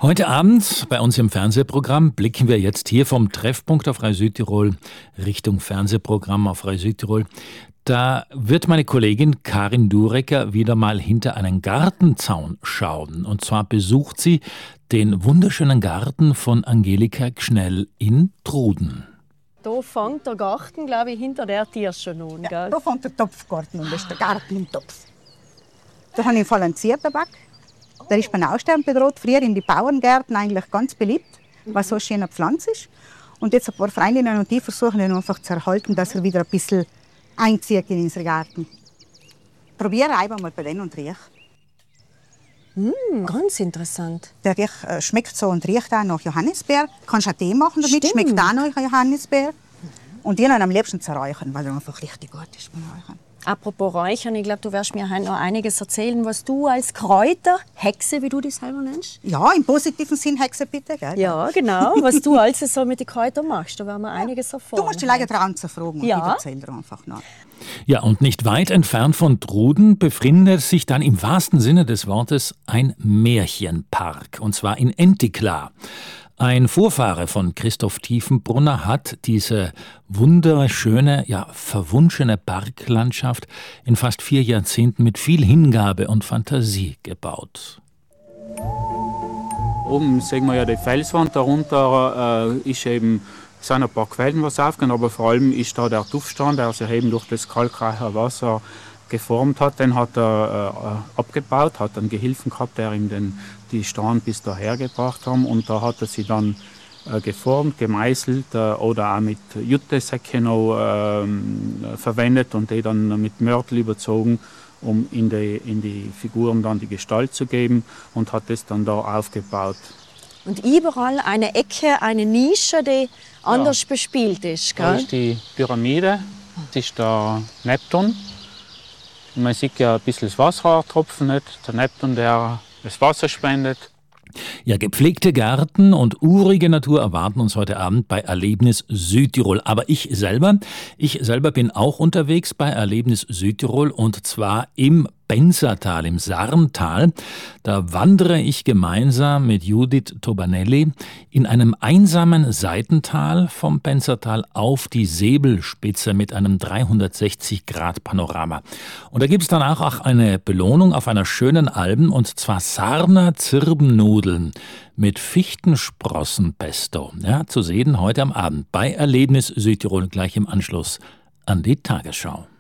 Heute Abend bei uns im Fernsehprogramm blicken wir jetzt hier vom Treffpunkt auf Radio Südtirol Richtung Fernsehprogramm auf Radio Südtirol. Da wird meine Kollegin Karin Durecker wieder mal hinter einen Gartenzaun schauen. Und zwar besucht sie den wunderschönen Garten von Angelika Gschnell in Truden. Da fängt der Garten, glaube ich, hinter der Tür schon an. Ja, da fängt der Topfgarten an, das ist der Garten im Topf. Da habe ich einen einen Ziertabak. Der ist beim Aussterben bedroht. Früher in den Bauerngärten eigentlich ganz beliebt, weil so eine schöne Pflanze ist. Und jetzt ein paar Freundinnen und die versuchen ihn einfach zu erhalten, dass er wieder ein bisschen einzieht in unseren Garten. Probiere einfach mal bei denen und riech. Ganz interessant. Der Riech schmeckt so und riecht auch nach Johannisbeer. Kannst auch Tee machen damit, schmeckt auch nach Johannisbeer. Und den am liebsten zu räuchern, weil er einfach richtig gut ist beim Räuchern. Apropos Räuchern, ich glaube, du wirst mir heute noch einiges erzählen, was du als Kräuterhexe, wie du dich selber nennst. Ja, im positiven Sinn Hexe bitte, gell? Ja, genau, was du also so mit den Kräutern machst, da werden wir einiges erfahren. Du musst die Leute trauen zu fragen und Ja. ich erzähle dir einfach noch. Ja, und nicht weit entfernt von Truden befindet sich dann im wahrsten Sinne des Wortes ein Märchenpark, und zwar in Entiklar. Ein Vorfahre von Christoph Tiefenbrunner hat diese wunderschöne, ja verwunschene Parklandschaft in fast 4 Jahrzehnten mit viel Hingabe und Fantasie gebaut. Oben sehen wir ja die Felswand, darunter sind ein paar Quellen, was aufgehen, aber vor allem ist da der Tuffstein, der sich eben durch das kalkreiche Wasser geformt hat. Den hat er abgebaut, hat einen Gehilfen gehabt, der ihm die Steine bis daher gebracht haben, und da hat er sie dann geformt, gemeißelt oder auch mit Juttesäcke noch verwendet und die dann mit Mörtel überzogen, um in die Figuren dann die Gestalt zu geben, und hat das dann da aufgebaut. Und überall eine Ecke, eine Nische, die anders bespielt ist, Da gell? ist die Pyramide, das ist der Neptun. Man sieht ja ein bisschen das Wasser tropfen, nicht? Der Neptun, der das Wasser spendet. Ja, gepflegte Gärten und urige Natur erwarten uns heute Abend bei Erlebnis Südtirol. Aber ich selber bin auch unterwegs bei Erlebnis Südtirol, und zwar im Benzertal, im Sarntal. Da wandere ich gemeinsam mit Judith Tobanelli in einem einsamen Seitental vom Benzertal auf die Säbelspitze mit einem 360-Grad-Panorama. Und da gibt es dann auch eine Belohnung auf einer schönen Alm, und zwar Sarner Zirbennudeln mit Fichtensprossenpesto. Ja, zu sehen heute am Abend bei Erlebnis Südtirol, gleich im Anschluss an die Tagesschau.